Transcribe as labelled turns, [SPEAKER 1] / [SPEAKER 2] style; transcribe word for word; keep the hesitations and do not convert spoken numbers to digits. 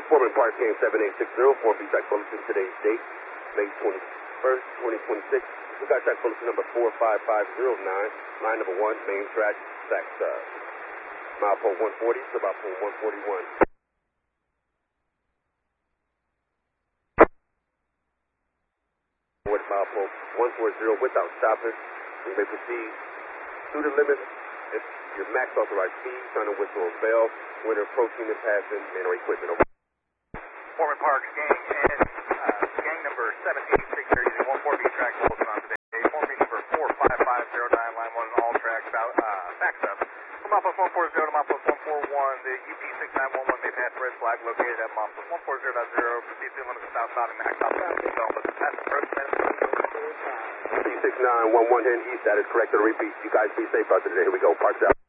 [SPEAKER 1] Foreman Park, game seven eight six zero, four B track bulletin. Today's date, May twenty-first, twenty twenty-six. We got track bulletin number four five five zero nine, line number one, main track, Saxstar. Mile pole one forty to mile pole one forty-one. Towards mile pole one forty without stopping. You may proceed through the limits at your max authorized speed, turn the whistle or bell when approaching and passing man or equipment. Over.
[SPEAKER 2] Foreman Park, gang and uh, gang number seven eight six zero, using one four B track bulletin on today. Form B number four five five zero nine, line one on all tracks, about, uh, backs up. From mile post one forty to mile post one forty-one, the U P six nine one one may pass red flag located at mile post one forty dot zero. Proceed to limits southbound and max southbound. So, but the pass approach
[SPEAKER 1] U P six nine one one heading east, that is correct. To repeat, you guys be safe out there today. Here we go, parks out.